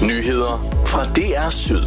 Nyheder fra DR Syd.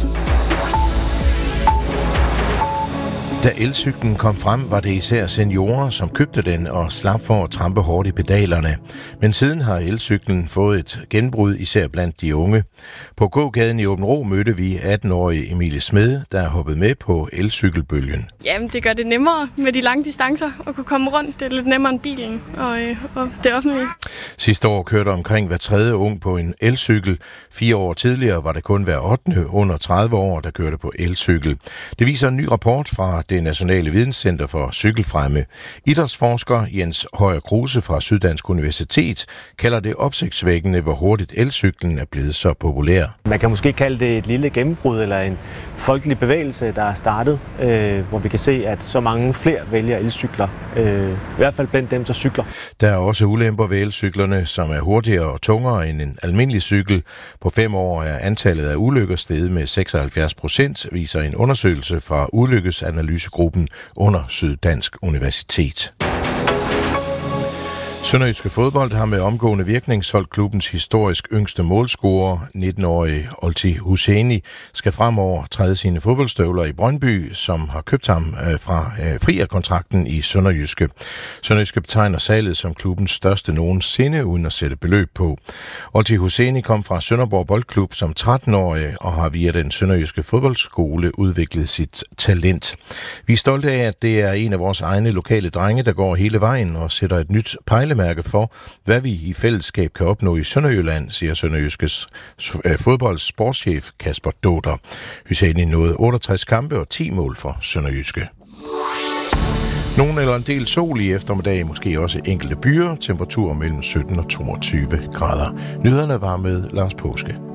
Da elcyklen kom frem, var det især seniorer, som købte den og slap for at trampe hårdt i pedalerne. Men siden har elcyklen fået et genbrud, især blandt de unge. På gågaden i Aabenraa mødte vi 18-årige Emilie Smede, der er hoppet med på elcykelbølgen. Jamen, det gør det nemmere med de lange distancer at kunne komme rundt. Det er lidt nemmere end bilen og det offentlige. Sidste år kørte omkring hver tredje ung på en elcykel. 4 år tidligere var det kun hver 8. under 30 år, der kørte på elcykel. Det viser en ny rapport fra det Nationale Videnscenter for Cykelfremme. Idrætsforsker Jens Højer Kruse fra Syddansk Universitet kalder det opsigtsvækkende, hvor hurtigt elcyklen er blevet så populær. Man kan måske kalde det et lille gennembrud eller en folkelig bevægelse, der er startet, hvor vi kan se, at så mange flere vælger elcykler. I hvert fald blandt dem, der cykler. Der er også ulemper ved elcyklerne, som er hurtigere og tungere end en almindelig cykel. På 5 år er antallet af ulykker steget med 76%, viser en undersøgelse fra Ulykkesanalysegruppen under Syddansk Universitet. Sønderjyske Fodbold har med omgående virkning solgt klubbens historisk yngste målscorer, 19-årige Olti Husseini, skal fremover træde sine fodboldstøvler i Brøndby, som har købt ham fra fri af kontrakten i Sønderjyske. Sønderjyske betegner salget som klubbens største nogensinde, uden at sætte beløb på. Olti Husseini kom fra Sønderborg Boldklub som 13-årig og har via den Sønderjyske Fodboldskole udviklet sit talent. Vi er stolte af, at det er en af vores egne lokale drenge, der går hele vejen og sætter et nyt pejlemærke for, hvad vi i fællesskab kan opnå i Sønderjylland, siger Sønderjyskes fodboldsportschef Kasper Doder. Husseini nåede 68 kampe og 10 mål for Sønderjyske. Nogen eller en del sol i eftermiddag, måske også enkelte byer, temperatur mellem 17 og 22 grader. Nyhederne var med Lars Påske.